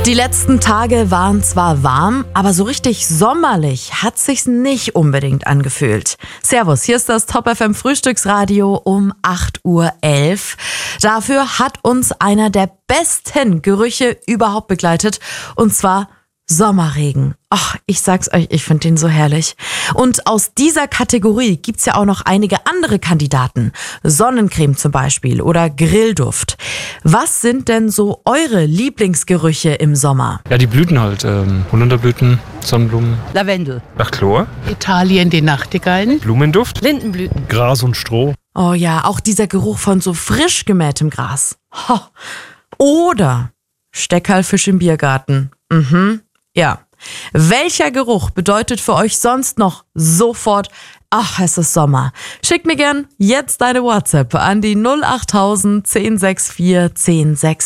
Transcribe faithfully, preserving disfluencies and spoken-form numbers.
Die letzten Tage waren zwar warm, aber so richtig sommerlich hat sich's nicht unbedingt angefühlt. Servus, hier ist das Top F M Frühstücksradio um acht Uhr elf. Dafür hat uns einer der besten Gerüche überhaupt begleitet, und zwar Sommerregen. Ach, ich sag's euch, ich finde den so herrlich. Und aus dieser Kategorie gibt's ja auch noch einige andere Kandidaten. Sonnencreme zum Beispiel oder Grillduft. Was sind denn so eure Lieblingsgerüche im Sommer? Ja, die Blüten halt. Ähm, Holunderblüten, Sonnenblumen. Lavendel. Nach Chlor. Italien, die Nachtigallen. Blumenduft. Lindenblüten. Gras und Stroh. Oh ja, auch dieser Geruch von so frisch gemähtem Gras. Ho. Oder Steckerlfisch im Biergarten. Mhm, ja. Welcher Geruch bedeutet für euch sonst noch sofort, ach, es ist Sommer? Schick mir gern jetzt deine WhatsApp an die null acht null null eins null sechs vier eins null sechs.